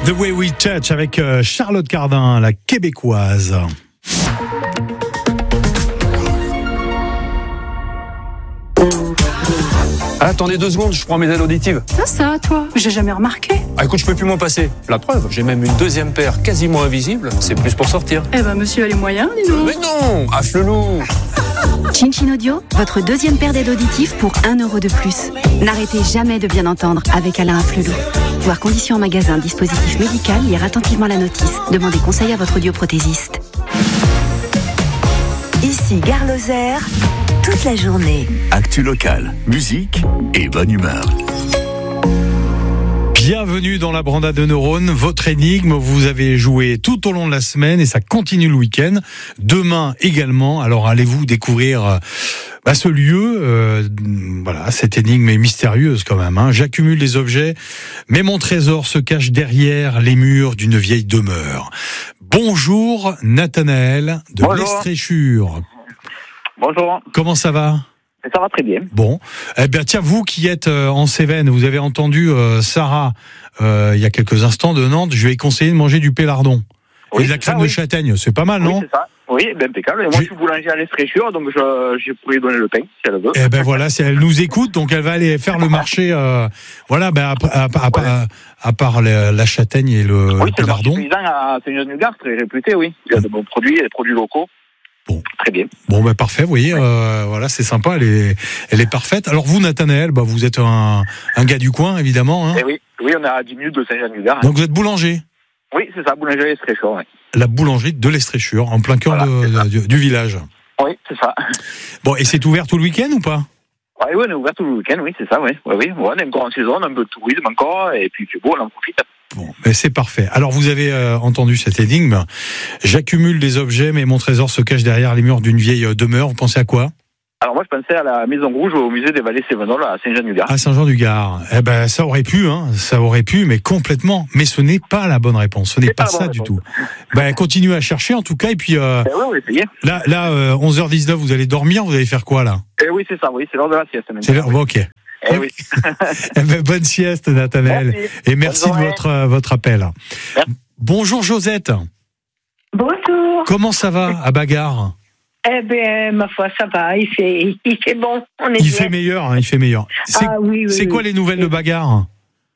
The Way We Touch avec Charlotte Cardin, la québécoise. Attendez 2 secondes, je prends mes aides auditives. Ça, toi, j'ai jamais remarqué. Ah écoute, je peux plus m'en passer. La preuve, j'ai même une deuxième paire quasiment invisible. C'est plus pour sortir. Eh ben, monsieur a les moyens, dis donc. Mais non, Afflelou. Chin Chin Audio, votre deuxième paire d'aides auditives pour 1 euro de plus. N'arrêtez jamais de bien entendre avec Alain Afflelou. Voir conditions en magasin, dispositif médical, lire attentivement la notice. Demandez conseil à votre audioprothésiste. Ici Gare Lozère, toute la journée. Actu locale, musique et bonne humeur. Bienvenue dans la Branda de Neurones, votre énigme. Vous avez joué tout au long de la semaine et ça continue le week-end. Demain également. Alors allez-vous découvrir ce lieu. Voilà, cette énigme est mystérieuse quand même. J'accumule les objets, mais mon trésor se cache derrière les murs d'une vieille demeure. Bonjour Nathanaël de l'Estréchure. Bonjour. Comment ça va ? Ça va très bien. Bon, eh bien tiens, vous qui êtes en Cévennes, vous avez entendu Sarah il y a quelques instants de Nantes, je lui ai conseillé de manger du pélardon et de la crème de châtaigne, c'est pas mal, non ? Oui, c'est ça. Oui, ben impeccable. Et moi, je suis boulanger à l'Estréchure, donc je pourrais lui donner le pain si elle veut. Eh ben voilà, si elle nous écoute, donc elle va aller faire le marché. Voilà, ben à part la châtaigne et le pélardon. Oui, c'est le marché paysan à Saint-Jean-du-Gard, très réputé, oui. Il y a de bons produits, des produits locaux. Bon. Très bien. Bon, ben parfait, vous voyez, voilà, c'est sympa, elle est parfaite. Alors vous, Nathanaël, vous êtes un gars du coin, évidemment. Eh oui, on est à 10 minutes de Saint-Jean-du-Gard. Donc vous êtes boulanger ? Oui, c'est ça, boulangerie l'Estréchure, oui. La boulangerie de l'Estréchure, en plein cœur du village. Oui, c'est ça. Bon, et c'est ouvert tout le week-end ou pas ? Oui, on est ouvert tout le week-end, oui, c'est ça, oui. Oui. On est encore en saison, on a un peu de tourisme encore, et puis c'est beau, on en profite. Bon, mais c'est parfait. Alors vous avez entendu cette énigme. J'accumule des objets, mais mon trésor se cache derrière les murs d'une vieille demeure. Vous pensez à quoi ? Alors moi, je pensais à la Maison Rouge, au musée des Vallées Cévenols, à Saint-Jean-du-Gard. À Saint-Jean-du-Gard. Eh ben, ça aurait pu, mais complètement. Mais ce n'est pas la bonne réponse. Ce n'est pas ça du tout. Continuez à chercher, en tout cas, et puis, oui, on va essayer. Là, 11h19, vous allez dormir, vous allez faire quoi, là ? Oui, c'est ça, oui, c'est l'heure de la sieste. C'est l'heure, bon, ok. Oui. Bonne sieste, Nathanaël. Merci. Et merci de votre appel. Merci. Bonjour, Josette. Bonjour. Comment ça va, à Bagarre ? Eh bien, ma foi, ça va, il fait bon, on est il bien. Fait meilleur, il fait meilleur. C'est quoi les nouvelles de Bagarre ?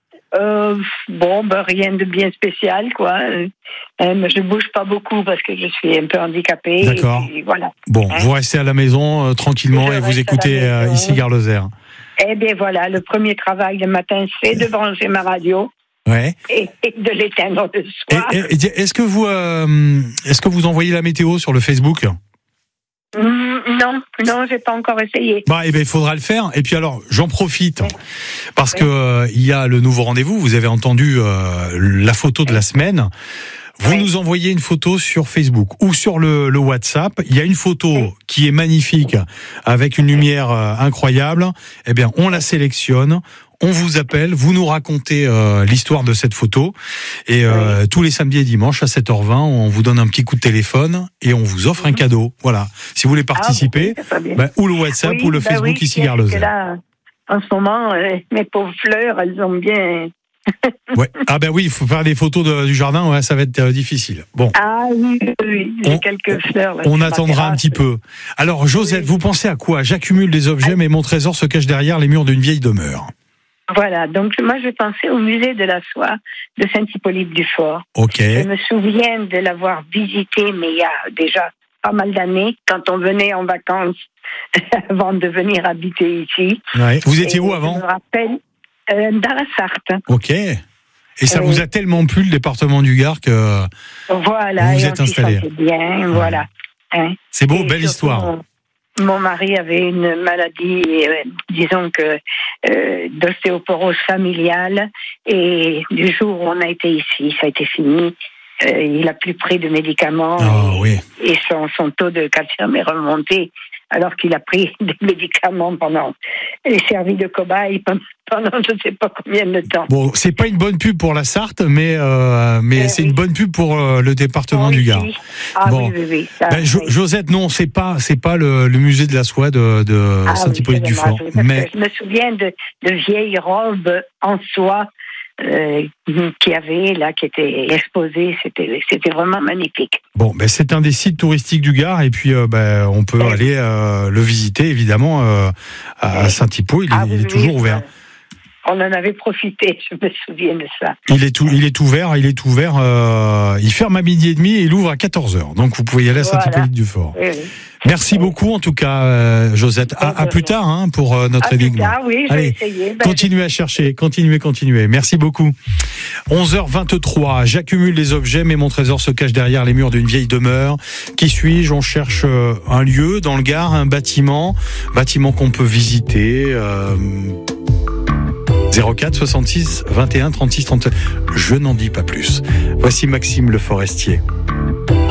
Rien de bien spécial, quoi. Je bouge pas beaucoup parce que je suis un peu handicapée. D'accord. Et voilà. Bon, vous restez à la maison tranquillement et vous écoutez ici Gare Lozère. Eh bien, voilà, le premier travail le matin, c'est de brancher ma radio. Ouais. Et de l'éteindre le soir. Est-ce que vous envoyez la météo sur le Facebook ? Non, j'ai pas encore essayé. Il faudra le faire. Et puis alors, j'en profite parce que il y a le nouveau rendez-vous. Vous avez entendu la photo de la semaine. Vous nous envoyez une photo sur Facebook ou sur le WhatsApp. Il y a une photo qui est magnifique avec une lumière incroyable. Eh bien, on la sélectionne. On vous appelle, vous nous racontez l'histoire de cette photo et tous les samedis et dimanches à 7h20, on vous donne un petit coup de téléphone et on vous offre un cadeau. Voilà. Si vous voulez participer, ou le WhatsApp ou le Facebook ici Gare Lozère. Là, en ce moment, mes pauvres fleurs, elles ont bien... Ouais. Il faut faire des photos du jardin, ça va être difficile. Bon. Ah oui, j'ai quelques fleurs. Là, on attendra un petit peu. Alors, Josette, vous pensez à quoi ? J'accumule des objets, mais mon trésor se cache derrière les murs d'une vieille demeure. Voilà, donc moi je pensais au musée de la soie de Saint-Hippolyte-du-Fort. Ok. Je me souviens de l'avoir visité, mais il y a déjà pas mal d'années, quand on venait en vacances avant de venir habiter ici. Ouais. Vous étiez où avant ? Je me rappelle, dans la Sarthe. Ok. Et ça vous a tellement plu le département du Gard que voilà, vous vous êtes installé. Bien, voilà. C'est beau, belle histoire. Mon mari avait une maladie, disons que d'ostéoporose familiale, et du jour où on a été ici, ça a été fini. Il a plus pris de médicaments et son taux de calcium est remonté, alors qu'il a pris des médicaments pendant et servi de cobaye pendant je ne sais pas combien de temps. Bon, c'est pas une bonne pub pour la Sarthe, mais c'est une bonne pub pour le département du Gard. Ah bon. Oui. Josette, non, c'est pas le musée de la soie de Saint-Hippolyte-du-Fort. Mais je me souviens de vieilles robes en soie qu'il y avait là, qui était exposé. C'était vraiment magnifique. Bon, ben c'est un des sites touristiques du Gard et puis on peut aller le visiter évidemment à Saint-Hippo. Il est toujours ouvert. On en avait profité, je me souviens de ça. Il est ouvert. Il ferme à 12h30 et il ouvre à 14h. Donc vous pouvez y aller à Saint-Hippolyte-du-Fort. Oui. Merci beaucoup en tout cas, Josette. À plus tard pour notre énigme. Plus tard, oui, allez, je vais essayer. Continuez à chercher, continuez. Merci beaucoup. 11h23, j'accumule les objets, mais mon trésor se cache derrière les murs d'une vieille demeure. Qui suis-je ? On cherche un lieu dans le Gard, un bâtiment qu'on peut visiter. 04 66 21 36 37. Je n'en dis pas plus. Voici Maxime Le Forestier.